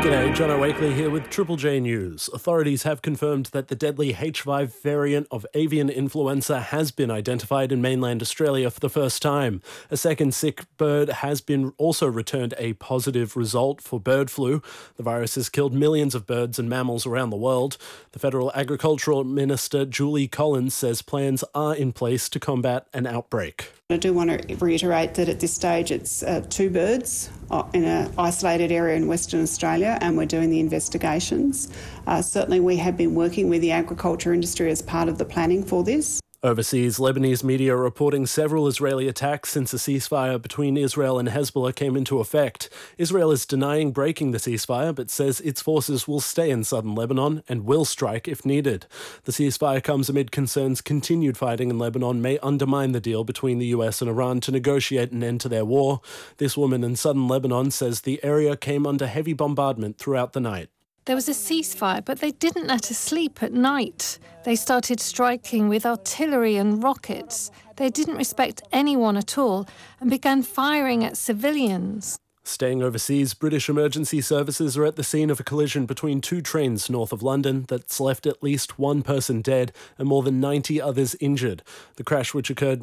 G'day, John Wakely here with Triple J News. Authorities have confirmed that the deadly H5 variant of avian influenza has been identified in mainland Australia for the first time. A second sick bird has been also returned a positive result for bird flu. The virus has killed millions of birds and mammals around the world. The Federal Agricultural Minister Julie Collins says plans are in place to combat an outbreak. I do want to reiterate that at this stage it's 2 birds in an isolated area in Western Australia, and we're doing the investigations. Certainly we have been working with the agriculture industry as part of the planning for this. Overseas, Lebanese media are reporting several Israeli attacks since a ceasefire between Israel and Hezbollah came into effect. Israel is denying breaking the ceasefire, but says its forces will stay in southern Lebanon and will strike if needed. The ceasefire comes amid concerns continued fighting in Lebanon may undermine the deal between the US and Iran to negotiate an end to their war. This woman in southern Lebanon says the area came under heavy bombardment throughout the night. There was a ceasefire, but they didn't let us sleep at night. They started striking with artillery and rockets. They didn't respect anyone at all and began firing at civilians. Staying overseas, British emergency services are at the scene of a collision between 2 trains north of London that's left at least 1 person dead and more than 90 others injured. The crash, which occurred